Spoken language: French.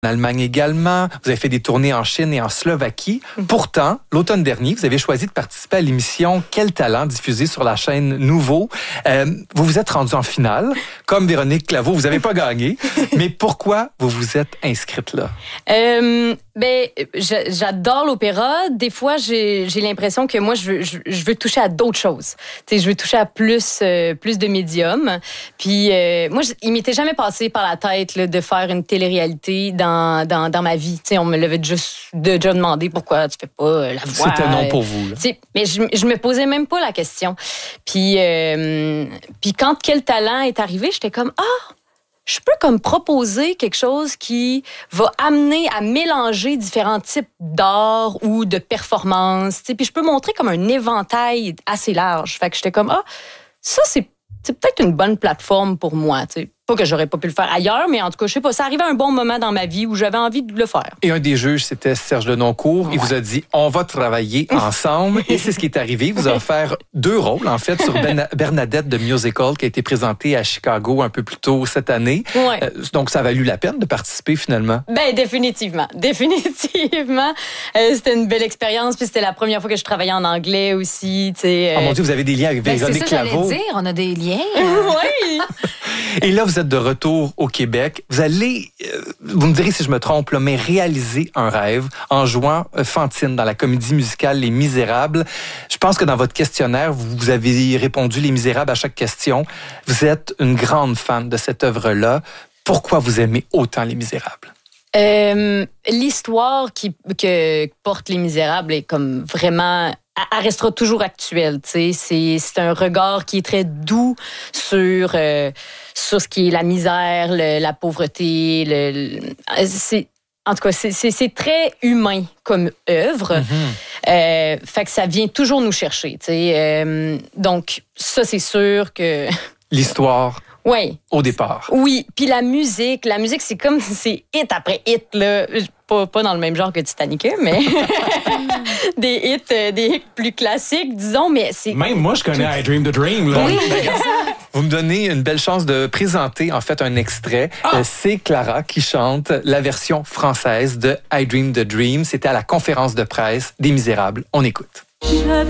en Allemagne également. Vous avez fait des tournées en Chine et en Slovaquie. Pourtant, l'automne dernier, vous avez choisi de participer à l'émission Quel talent diffusée sur la chaîne Nouveau. Vous vous êtes rendu en finale. Comme Véronique Claveau, vous n'avez pas gagné. Mais pourquoi vous vous êtes inscrite là? J'adore l'opéra. Des fois, j'ai l'impression que moi, je veux toucher à d'autres choses. Tu sais, je veux toucher à plus de médiums. Puis moi, il m'était jamais passé par la tête là, de faire une télé-réalité dans ma vie. Tu sais, on me l'avait déjà demandé pourquoi tu fais pas la voix. C'était non pour vous. Là. Mais je me posais même pas la question. Puis quand Quel talent est arrivé, j'étais comme je peux comme proposer quelque chose qui va amener à mélanger différents types d'art ou de performances. Puis je peux montrer comme un éventail assez large. Fait que j'étais comme, ça, c'est peut-être une bonne plateforme pour moi. T'sais. Pas que j'aurais pas pu le faire ailleurs, mais en tout cas, je sais pas, ça arrivait à un bon moment dans ma vie où j'avais envie de le faire. Et un des juges, c'était Serge Lenoncourt. Il vous a dit, on va travailler ensemble. Et c'est ce qui est arrivé. Il vous a offert 2 rôles, en fait, sur Bernadette de Musical, qui a été présentée à Chicago un peu plus tôt cette année. Ouais. Donc, ça a valu la peine de participer, finalement. Définitivement. C'était une belle expérience. Puis c'était la première fois que je travaillais en anglais aussi. Oh mon Dieu, vous avez des liens avec Véronique Claveau. C'est ça, j'allais dire. On a des liens. Oui. Et là, vous êtes de retour au Québec. Vous allez, vous me direz si je me trompe, là, mais réaliser un rêve en jouant Fantine dans la comédie musicale Les Misérables. Je pense que dans votre questionnaire, vous avez répondu Les Misérables à chaque question. Vous êtes une grande fan de cette œuvre-là. Pourquoi vous aimez autant Les Misérables? L'histoire que portent Les Misérables est comme vraiment... Elle restera toujours actuelle. C'est un regard qui est très doux sur ce qui est la misère, la pauvreté. En tout cas, c'est très humain comme œuvre. Mm-hmm. Fait que ça vient toujours nous chercher. Donc, ça, c'est sûr que... L'histoire... Oui. Au départ. Oui. Puis la musique, c'est comme... C'est hit après hit, là. Pas dans le même genre que Titanic, mais des hits plus classiques, disons, mais c'est... Même moi, je connais I Dream the Dream, là. Oui. Vous me donnez une belle chance de présenter, en fait, un extrait. C'est Clara qui chante la version française de I Dream the Dream. C'était à la conférence de presse des Misérables. On écoute.